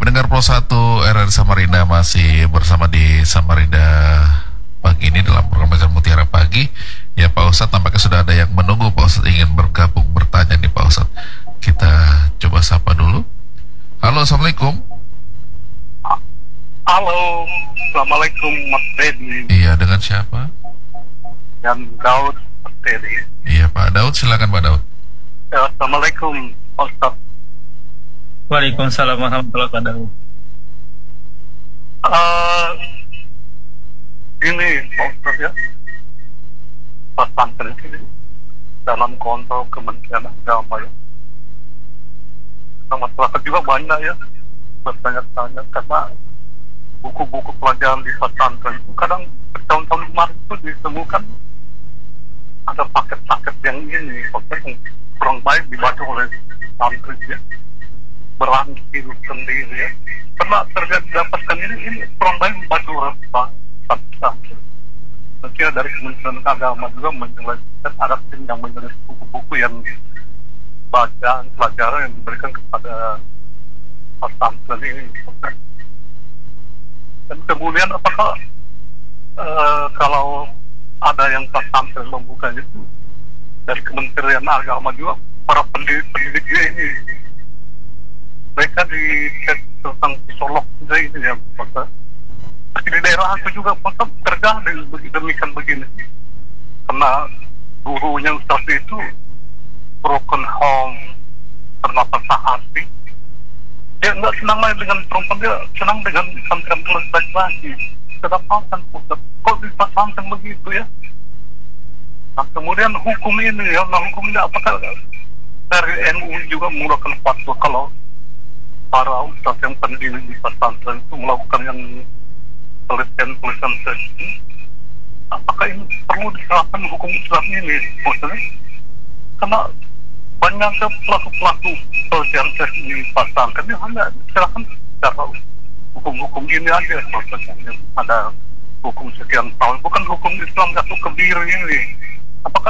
pendengar Pro 1 RRI Samarinda masih bersama di Samarinda pagi ini dalam program Belajar Mutiara Pagi. Ya Pak Ustadz, tampaknya sudah ada yang menunggu. Pak Ustadz ingin bergabung bertanya nih Pak Ustadz. Kita coba sapa dulu. Halo, Assalamualaikum. Halo, Assalamualaikum Mas Teddy. Iya, dengan siapa? Dan Daud Mas Teddy. Iya Pak Daud, silakan Pak Daud. Assalamualaikum Ustaz. Waalaikumsalam warahmatullahi wabarakatuh. Ini Ustaz ya, pesantren ini dalam kontrol Kementerian Agama ya. Nah, masyarakat juga banyak ya bertanya-tanya karena buku-buku pelajaran di pesantren itu kadang tahun-tahun kemarin itu ditemukan ada paket-paket yang ini yang kurang baik dibaca oleh santri ya, berangkir sendiri ya. Pernah terjadi dapatkan ini kurang baik dibaca oleh santri. Nanti dari Kementerian Agama juga menjelaskan ada tim yang menulis buku-buku yang bacaan pelajaran yang diberikan kepada pesantren ini. Dan kemudian apakah kalau ada yang pesantren membuka itu dari Kementerian Agama juga para pendidiknya ini mereka dicek tentang psikolog juga ini ya Pak. Di daerah aku juga Pak terjadi demikian begini karena gurunya Ustaz itu broken home, pernah patah hati. Dia nggak senang lagi dengan perempuan, dia senang dengan santri yang laki-laki. Kedapatan Ustaz, kok bisa sampai begitu ya? Nah kemudian hukum ini ya, nah hukum ini apakah dari NU juga mengeluarkan fatwa kalau para ustaz yang pendiri di pesantren itu melakukan yang pelitian sesi, apakah ini perlu diterapkan hukum Islam ini maksudnya? Karena banyak pelaku-pelaku pelitian sesi di pesantren ini hanya diserahkan secara hukum-hukum ini aja maksudnya, ada hukum sekian tahun, bukan hukum Islam jatuh kebiri ini. Apakah